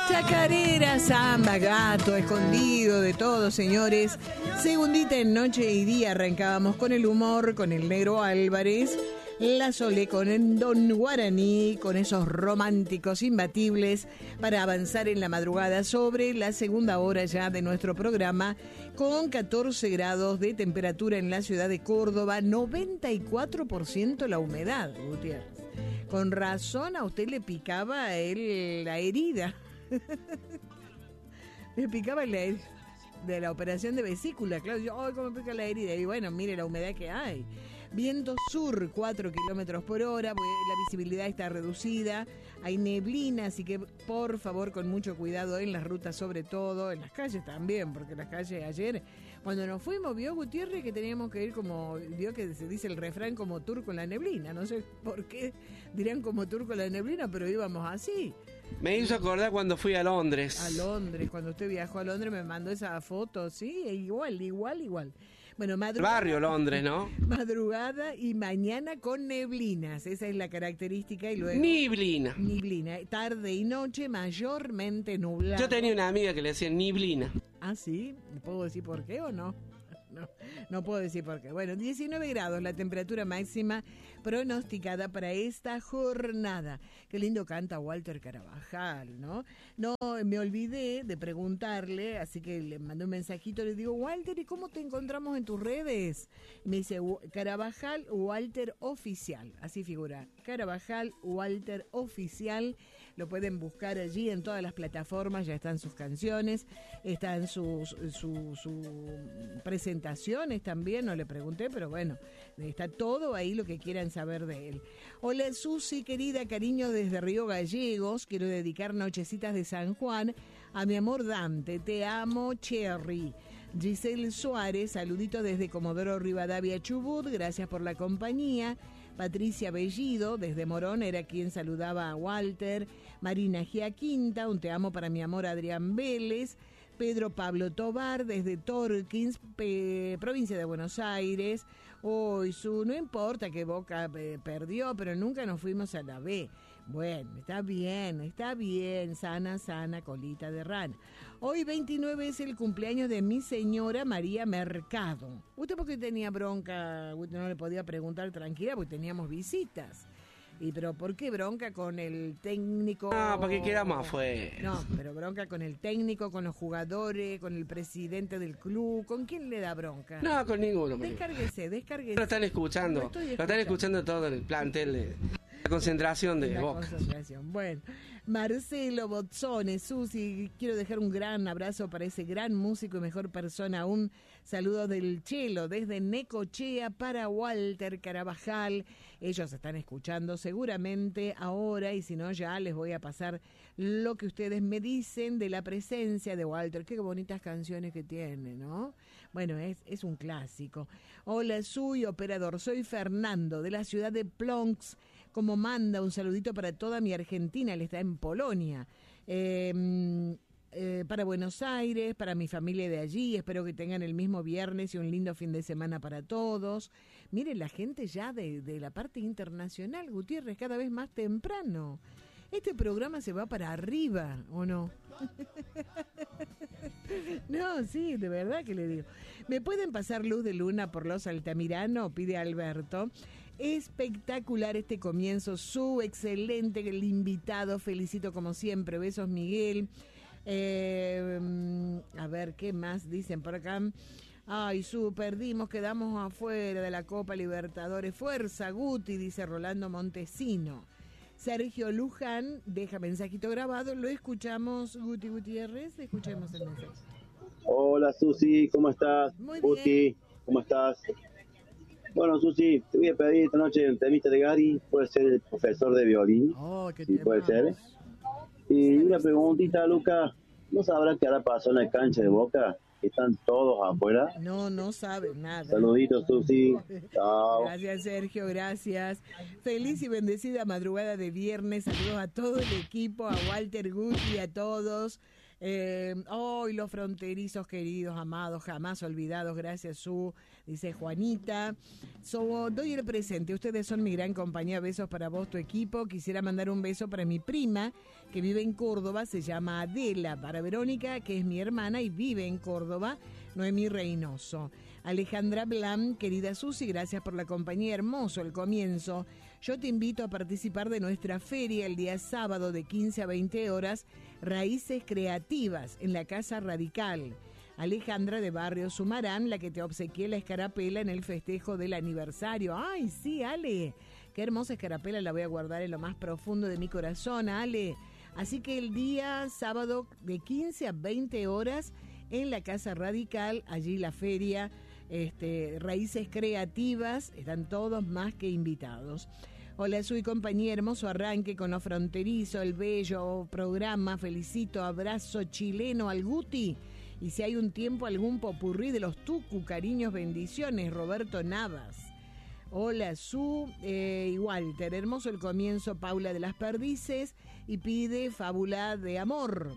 Chacarera, samba, gato, escondido de todo, señores. Segundita en Noche y Día arrancábamos con el humor, con el Negro Álvarez, la Sole con el Don Guaraní, con esos románticos imbatibles para avanzar en la madrugada sobre la segunda hora ya de nuestro programa, con 14 grados de temperatura en la ciudad de Córdoba, 94% la humedad, Gutiérrez. Con razón a usted le picaba la herida. Me picaba de la operación de vesícula, claro. Yo, ¡ay, cómo me pica la herida! Y bueno, mire la humedad que hay. Viento sur, 4 kilómetros por hora, la visibilidad está reducida, hay neblina, así que por favor con mucho cuidado en las rutas, sobre todo, en las calles también, porque las calles ayer, cuando nos fuimos, vio Gutiérrez que teníamos que ir como, vio que se dice el refrán como turco en la neblina, no sé por qué dirán como turco en la neblina, pero íbamos así. Me hizo acordar cuando fui a Londres. A Londres, cuando usted viajó a Londres me mandó esa foto, sí, igual. Bueno, Barrio Londres, ¿no? Madrugada y mañana con neblinas, esa es la característica. Y luego Niblina. Tarde y noche mayormente nublado. Yo tenía una amiga que le decía Niblina. Ah, ¿sí? ¿Puedo decir por qué o no? No puedo decir por qué. Bueno, 19 grados la temperatura máxima pronosticada para esta jornada. Qué lindo canta Walter Carabajal, ¿no? No, me olvidé de preguntarle, así que le mandé un mensajito, le digo, Walter, ¿y cómo te encontramos en tus redes? Y me dice, Carabajal Walter Oficial, así figura, Carabajal Walter Oficial. Lo pueden buscar allí en todas las plataformas, ya están sus canciones, están sus presentaciones también, no le pregunté, pero bueno, está todo ahí lo que quieran saber de él. Hola Susi, querida, cariño desde Río Gallegos, quiero dedicar Nochecitas de San Juan a mi amor Dante, te amo Cherry. Giselle Suárez, saludito desde Comodoro Rivadavia Chubut, gracias por la compañía. Patricia Bellido, desde Morón, era quien saludaba a Walter. Marina Giaquinta, un te amo para mi amor Adrián Vélez. Pedro Pablo Tobar, desde Torkins, provincia de Buenos Aires. Hoy no importa que Boca perdió, pero nunca nos fuimos a la B. Bueno, está bien, sana colita de rana. Hoy 29 es el cumpleaños de mi señora María Mercado. ¿Usted por qué tenía bronca? Usted no le podía preguntar tranquila porque teníamos visitas. Pero ¿por qué bronca con el técnico? No, porque quedamos afuera. No, pero bronca con el técnico, con los jugadores, con el presidente del club. ¿Con quién le da bronca? No, con ninguno. Descárguese. Lo están escuchando. Lo están escuchando todo el plantel. La concentración de Boca. Bueno, Marcelo Bozzone, Susi, quiero dejar un gran abrazo para ese gran músico y mejor persona. Un saludo del Chelo desde Necochea para Walter Carabajal. Ellos están escuchando seguramente ahora y si no ya les voy a pasar lo que ustedes me dicen de la presencia de Walter. Qué bonitas canciones que tiene, ¿no? Bueno, es un clásico. Hola, soy operador, soy Fernando de la ciudad de Plonks. Como manda un saludito para toda mi Argentina, él está en Polonia, para Buenos Aires, para mi familia de allí, espero que tengan el mismo viernes y un lindo fin de semana para todos. Miren, la gente ya de la parte internacional, Gutiérrez, cada vez más temprano. Este programa se va para arriba, ¿o no? No, sí, de verdad que le digo. ¿Me pueden pasar luz de luna por los Altamirano? Pide Alberto. Espectacular este comienzo, su excelente, el invitado, felicito como siempre, besos Miguel. A ver, ¿qué más dicen por acá? Ay, perdimos, quedamos afuera de la Copa Libertadores. Fuerza, Guti, dice Rolando Montesino. Sergio Luján deja mensajito grabado, lo escuchamos, Guti Gutiérrez, escuchemos el mensaje. Hola Susi, ¿cómo estás? Muy Guti, bien. ¿cómo estás? Bueno, Susi, te voy a pedir esta noche un temita de Gary, puede ser el profesor de violín, sí, puede ser. Y una preguntita, Lucas, ¿no sabrás qué hará pasar en la cancha de Boca? ¿Están todos afuera? No sabe nada. Saluditos, Susi. Chao. Gracias, Sergio, gracias. Feliz y bendecida madrugada de viernes. Saludos a todo el equipo, a Walter Guti, a todos. Hoy los fronterizos queridos, amados, jamás olvidados, gracias Su, dice Juanita. Doy el presente, ustedes son mi gran compañía, besos para vos, tu equipo. Quisiera mandar un beso para mi prima que vive en Córdoba, se llama Adela. Para Verónica, que es mi hermana y vive en Córdoba, Noemí Reynoso. Alejandra Blam, querida Susi, gracias por la compañía, hermoso el comienzo. Yo te invito a participar de nuestra feria el día sábado de 15 a 20 horas, Raíces Creativas, en la Casa Radical. Alejandra de Barrio Sumarán, la que te obsequié la escarapela en el festejo del aniversario. ¡Ay, sí, Ale! Qué hermosa escarapela, la voy a guardar en lo más profundo de mi corazón, Ale. Así que el día sábado de 15 a 20 horas en la Casa Radical, allí la feria, Raíces Creativas, están todos más que invitados. Hola, soy compañía, hermoso arranque con lo fronterizo, el bello programa, felicito, abrazo chileno al Guti. Y si hay un tiempo, algún popurrí de los Tucu, cariños, bendiciones, Roberto Navas. Hola, y Walter, hermoso el comienzo, Paula de las Perdices, y pide Fábula de Amor.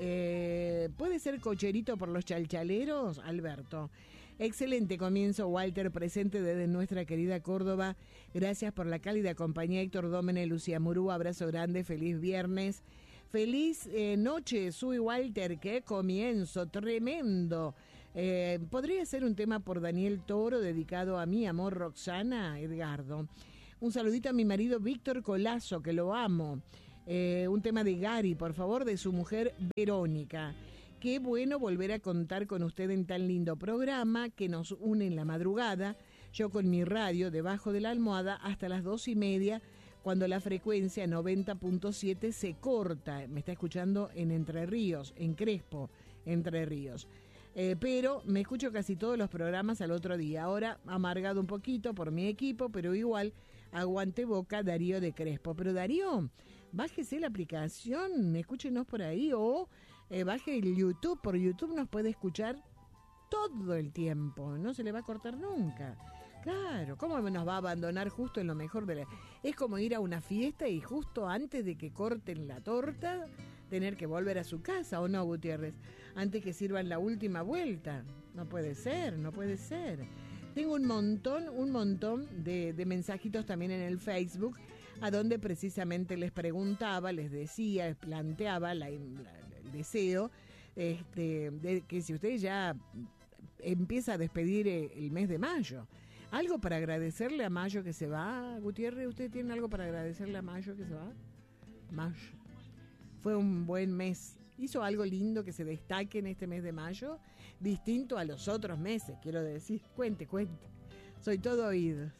¿Puede ser Cocherito por los Chalchaleros? Alberto. Excelente comienzo, Walter, presente desde nuestra querida Córdoba. Gracias por la cálida compañía, Héctor Dómene, Lucía Murú, abrazo grande, feliz viernes. Feliz noche, Su y Walter, qué comienzo, tremendo. ¿Podría ser un tema por Daniel Toro dedicado a mi amor Roxana? Edgardo. Un saludito a mi marido Víctor Colazo, que lo amo. Un tema de Gary, por favor, de su mujer Verónica. Qué bueno volver a contar con usted en tan lindo programa que nos une en la madrugada. Yo con mi radio debajo de la almohada hasta las 2:30, cuando la frecuencia 90.7 se corta. Me está escuchando en Entre Ríos, en Crespo, Entre Ríos. Pero me escucho casi todos los programas al otro día. Ahora amargado un poquito por mi equipo, pero igual aguante boca, Darío de Crespo. Pero Darío, bájese la aplicación, escúchenos por ahí o baje el YouTube. Por YouTube nos puede escuchar todo el tiempo, no se le va a cortar nunca. Claro, ¿cómo nos va a abandonar justo en lo mejor de la... Es como ir a una fiesta y justo antes de que corten la torta, tener que volver a su casa, ¿o no, Gutiérrez? Antes que sirvan la última vuelta. No puede ser, no puede ser. Tengo un montón de mensajitos también en el Facebook, a donde precisamente les preguntaba, les decía, les planteaba el deseo de que si usted ya empieza a despedir el mes de mayo, algo para agradecerle a Mayo que se va. Gutiérrez, ¿usted tiene algo para agradecerle a Mayo que se va? Mayo. Fue un buen mes. ¿Hizo algo lindo que se destaque en este mes de mayo? Distinto a los otros meses, quiero decir. Cuente. Soy todo oídos.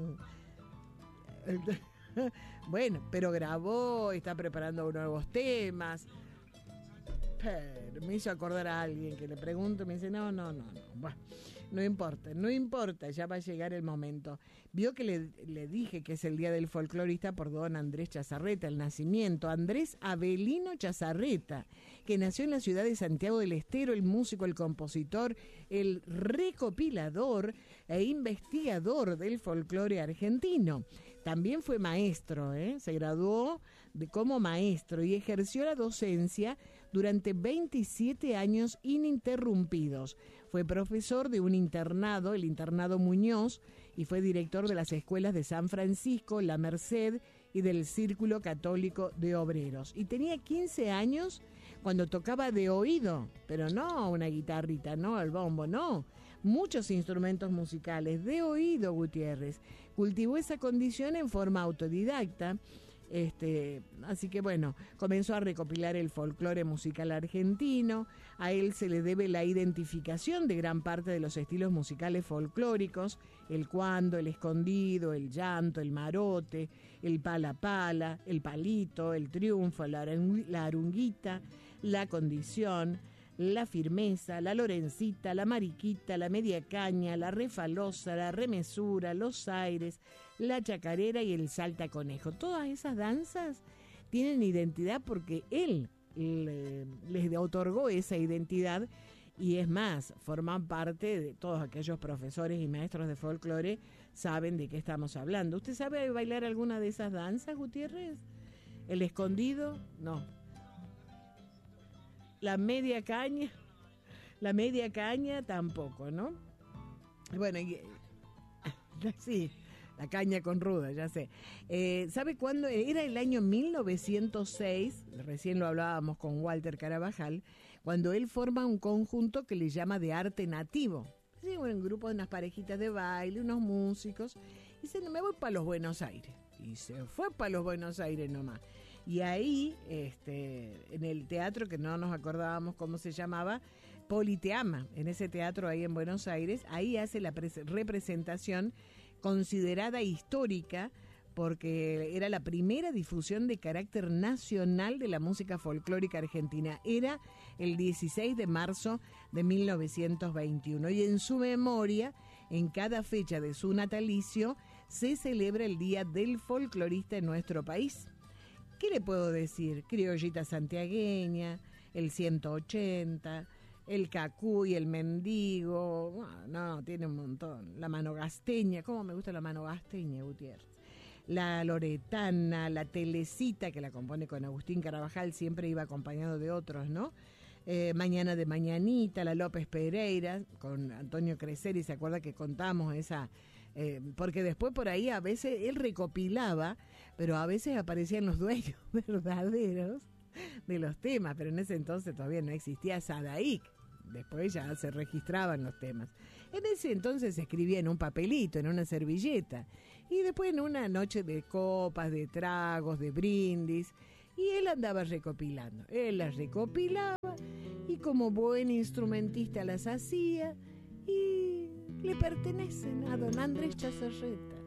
Bueno, pero grabó, está preparando nuevos temas. Pero me hizo acordar a alguien que le pregunto, me dice, no. Bueno, no importa, ya va a llegar el momento. Vio que le dije que es el Día del Folclorista por don Andrés Chazarreta, el nacimiento. Andrés Avelino Chazarreta, que nació en la ciudad de Santiago del Estero, el músico, el compositor, el recopilador e investigador del folclore argentino. También fue maestro, se graduó como maestro y ejerció la docencia durante 27 años ininterrumpidos. Fue profesor de un internado, el Internado Muñoz, y fue director de las escuelas de San Francisco, La Merced y del Círculo Católico de Obreros. Y tenía 15 años cuando tocaba de oído, pero no una guitarrita, no el bombo, no. Muchos instrumentos musicales de oído, Gutiérrez. Cultivó esa condición en forma autodidacta. Así que bueno, comenzó a recopilar el folclore musical argentino. A él se le debe la identificación de gran parte de los estilos musicales folclóricos: el cuando, el escondido, el llanto, el marote, el pala pala, el palito, el triunfo, la arunguita, la condición, la firmeza, la lorencita, la mariquita, la media caña, la refalosa, la remesura, los aires, la chacarera y el salta conejo. Todas esas danzas tienen identidad porque él les otorgó esa identidad, y es más, forman parte de todos aquellos profesores y maestros de folclore, saben de qué estamos hablando. ¿Usted sabe bailar alguna de esas danzas, Gutiérrez? ¿El escondido? No. La media caña tampoco, ¿no? Bueno, sí, la caña con ruda, ya sé. ¿Sabe cuándo? Era el año 1906, recién lo hablábamos con Walter Carabajal, cuando él forma un conjunto que le llama de arte nativo. Sí, un grupo de unas parejitas de baile, unos músicos, y dice, me voy para los Buenos Aires. Y se fue para los Buenos Aires nomás. Y ahí, en el teatro, que no nos acordábamos cómo se llamaba, Politeama, en ese teatro ahí en Buenos Aires, ahí hace la representación considerada histórica porque era la primera difusión de carácter nacional de la música folclórica argentina. Era el 16 de marzo de 1921 y en su memoria, en cada fecha de su natalicio, se celebra el Día del Folclorista en nuestro país. ¿Qué le puedo decir? Criollita santiagueña, el 180, el cacuy, el mendigo, no, tiene un montón. La manogasteña, ¿cómo me gusta la manogasteña, Gutiérrez? La loretana, la telecita, que la compone con Agustín Carabajal, siempre iba acompañado de otros, ¿no? Mañana de Mañanita, la López Pereira, con Antonio Creseri, ¿se acuerda que contamos esa? Porque después por ahí a veces él recopilaba, pero a veces aparecían los dueños verdaderos de los temas, pero en ese entonces todavía no existía Sadaic, después ya se registraban los temas. En ese entonces se escribía en un papelito, en una servilleta, y después en una noche de copas, de tragos, de brindis, y él andaba recopilando. Él las recopilaba y como buen instrumentista las hacía y le pertenecen a don Andrés Chazarreta.